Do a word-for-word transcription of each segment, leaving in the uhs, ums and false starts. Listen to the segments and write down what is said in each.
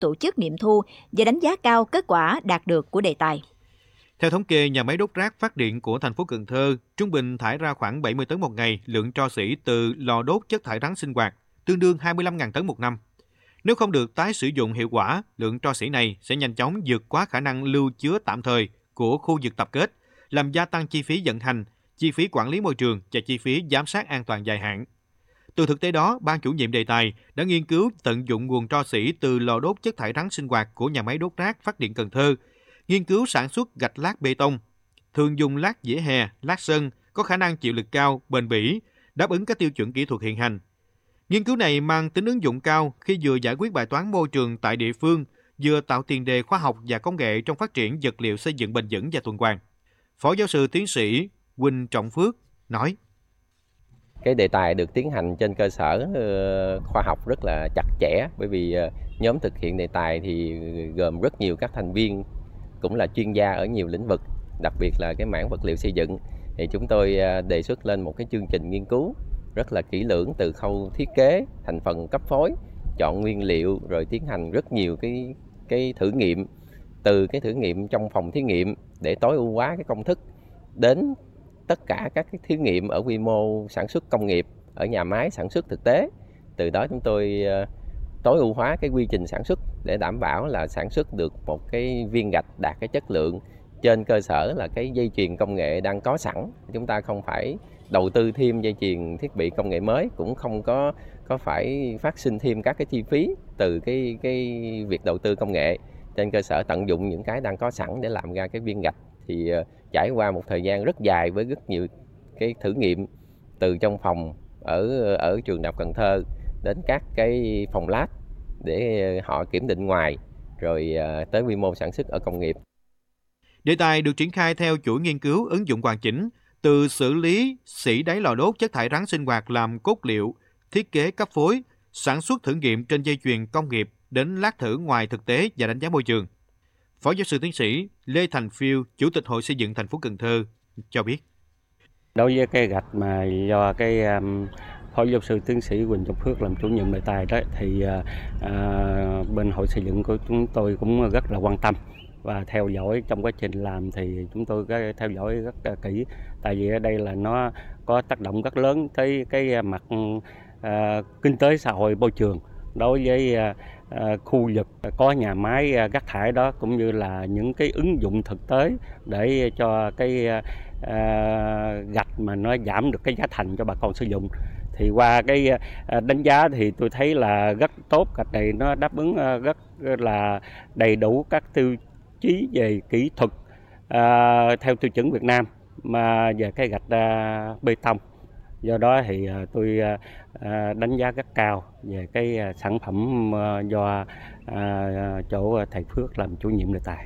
tổ chức nghiệm thu và đánh giá cao kết quả đạt được của đề tài. Theo thống kê, nhà máy đốt rác phát điện của thành phố Cần Thơ trung bình thải ra khoảng bảy mươi tấn một ngày lượng tro xỉ từ lò đốt chất thải rắn sinh hoạt, tương đương hai mươi lăm nghìn tấn một năm. Nếu không được tái sử dụng hiệu quả, lượng tro xỉ này sẽ nhanh chóng vượt quá khả năng lưu chứa tạm thời của khu vực tập kết, làm gia tăng chi phí vận hành, chi phí quản lý môi trường và chi phí giám sát an toàn dài hạn. Từ thực tế đó, ban chủ nhiệm đề tài đã nghiên cứu tận dụng nguồn tro xỉ từ lò đốt chất thải rắn sinh hoạt của nhà máy đốt rác phát điện Cần Thơ, nghiên cứu sản xuất gạch lát bê tông, thường dùng lát vỉa hè, lát sân, có khả năng chịu lực cao, bền bỉ, đáp ứng các tiêu chuẩn kỹ thuật hiện hành. Nghiên cứu này mang tính ứng dụng cao khi vừa giải quyết bài toán môi trường tại địa phương, vừa tạo tiền đề khoa học và công nghệ trong phát triển vật liệu xây dựng bền vững và tuần hoàn. Phó giáo sư tiến sĩ Huỳnh Trọng Phước nói: Cái đề tài được tiến hành trên cơ sở khoa học rất là chặt chẽ, bởi vì nhóm thực hiện đề tài thì gồm rất nhiều các thành viên cũng là chuyên gia ở nhiều lĩnh vực, đặc biệt là cái mảng vật liệu xây dựng. Thì chúng tôi đề xuất lên một cái chương trình nghiên cứu rất là kỹ lưỡng từ khâu thiết kế, thành phần cấp phối, chọn nguyên liệu, rồi tiến hành rất nhiều cái cái thử nghiệm, từ cái thử nghiệm trong phòng thí nghiệm để tối ưu hóa cái công thức đến tất cả các cái thí nghiệm ở quy mô sản xuất công nghiệp, ở nhà máy sản xuất thực tế. Từ đó chúng tôi tối ưu hóa cái quy trình sản xuất để đảm bảo là sản xuất được một cái viên gạch đạt cái chất lượng trên cơ sở là cái dây chuyền công nghệ đang có sẵn. Chúng ta không phải đầu tư thêm dây chuyền thiết bị công nghệ mới, cũng không có có phải phát sinh thêm các cái chi phí từ cái cái việc đầu tư công nghệ, trên cơ sở tận dụng những cái đang có sẵn để làm ra cái viên gạch. Thì uh, trải qua một thời gian rất dài với rất nhiều cái thử nghiệm, từ trong phòng ở ở trường Đại học Cần Thơ đến các cái phòng lab để họ kiểm định ngoài, rồi uh, tới quy mô sản xuất ở công nghiệp. Đề tài được triển khai theo chuỗi nghiên cứu ứng dụng hoàn chỉnh, từ xử lý xỉ đáy lò đốt chất thải rắn sinh hoạt làm cốt liệu, thiết kế cấp phối, sản xuất thử nghiệm trên dây chuyền công nghiệp đến lát thử ngoài thực tế và đánh giá môi trường. Phó giáo sư tiến sĩ Lê Thành Phiêu, Chủ tịch Hội Xây dựng thành phố Cần Thơ cho biết: Đối với cái gạch mà do cái um, Phó giáo sư tiến sĩ Huỳnh Trọng Phước làm chủ nhiệm đề tài đó, thì uh, bên Hội Xây dựng của chúng tôi cũng rất là quan tâm và theo dõi trong quá trình làm. Thì chúng tôi có theo dõi rất là kỹ, tại vì ở đây là nó có tác động rất lớn tới cái mặt uh, kinh tế xã hội môi trường đối với uh, uh, khu vực có nhà máy uh, rác thải đó, cũng như là những cái ứng dụng thực tế để cho cái uh, gạch mà nó giảm được cái giá thành cho bà con sử dụng. Thì qua cái uh, đánh giá thì tôi thấy là rất tốt, gạch này nó đáp ứng uh, rất là đầy đủ các tiêu chí về kỹ thuật uh, theo tiêu chuẩn Việt Nam, mà về cái gạch uh, bê tông. Do đó thì uh, tôi uh, đánh giá rất cao về cái uh, sản phẩm uh, do uh, chỗ thầy Phước làm chủ nhiệm đề tài.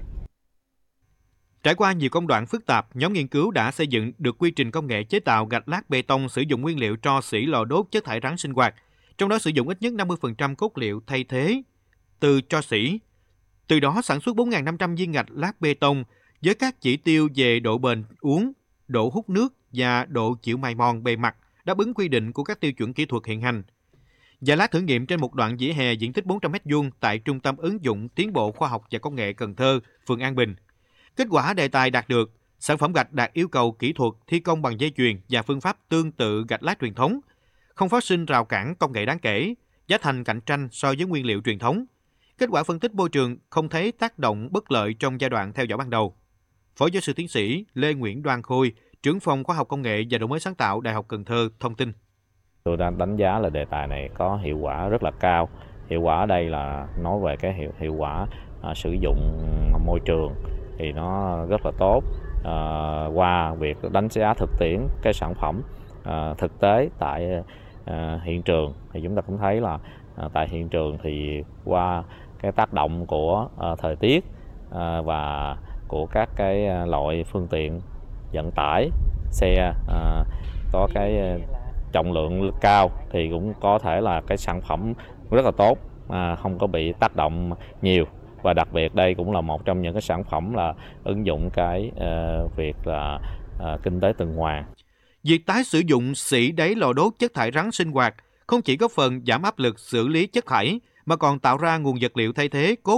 Trải qua nhiều công đoạn phức tạp, nhóm nghiên cứu đã xây dựng được quy trình công nghệ chế tạo gạch lát bê tông sử dụng nguyên liệu tro xỉ lò đốt chất thải rắn sinh hoạt, trong đó sử dụng ít nhất năm mươi phần trăm cốt liệu thay thế từ tro xỉ. Từ đó sản xuất bốn nghìn năm trăm viên gạch lát bê tông với các chỉ tiêu về độ bền uốn, độ hút nước và độ chịu mài mòn bề mặt, đáp ứng quy định của các tiêu chuẩn kỹ thuật hiện hành. Và lát thử nghiệm trên một đoạn vỉa hè diện tích bốn trăm mét vuông tại Trung tâm ứng dụng tiến bộ khoa học và công nghệ Cần Thơ, phường An Bình. Kết quả đề tài đạt được, sản phẩm gạch đạt yêu cầu kỹ thuật thi công bằng dây chuyền và phương pháp tương tự gạch lát truyền thống, không phát sinh rào cản công nghệ đáng kể, giá thành cạnh tranh so với nguyên liệu truyền thống. Kết quả phân tích môi trường không thấy tác động bất lợi trong giai đoạn theo dõi ban đầu. Phó giáo sư tiến sĩ Lê Nguyễn Đoan Khôi, trưởng phòng khoa học công nghệ và đổi mới sáng tạo Đại học Cần Thơ thông tin: Tôi đang đánh giá là đề tài này có hiệu quả rất là cao. Hiệu quả ở đây là nói về cái hiệu, hiệu quả à, sử dụng môi trường thì nó rất là tốt. À, qua việc đánh giá thực tiễn cái sản phẩm à, thực tế tại à, hiện trường thì chúng ta cũng thấy là à, tại hiện trường thì qua cái tác động của à, thời tiết à, và của các cái loại phương tiện vận tải xe à, có cái trọng lượng cao thì cũng có thể là cái sản phẩm rất là tốt, à, không có bị tác động nhiều. Và đặc biệt đây cũng là một trong những cái sản phẩm là ứng dụng cái uh, việc là uh, kinh tế tuần hoàn. Việc tái sử dụng xỉ đáy lò đốt chất thải rắn sinh hoạt không chỉ góp phần giảm áp lực xử lý chất thải mà còn tạo ra nguồn vật liệu thay thế cốt